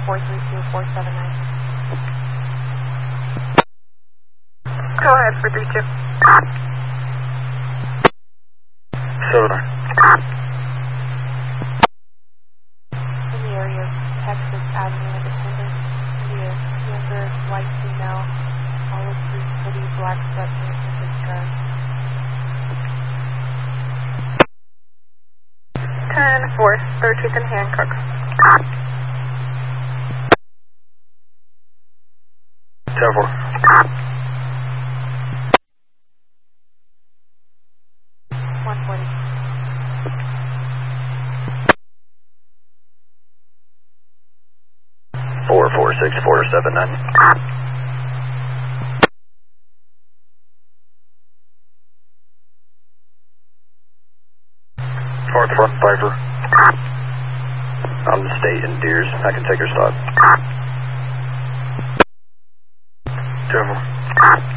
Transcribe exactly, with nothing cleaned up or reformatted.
four three two four seven nine. Go ahead for three two. seven nine. In the area of Texas Avenue Independence, India, younger, white female, olive green hoodie, black sweatpants, and big skirt. ten four, thirteenth and Hancock. ten four. one forty. four four six four seven nine. Fourth front Viper. I'm state in Deers. I can take your stop. ten four.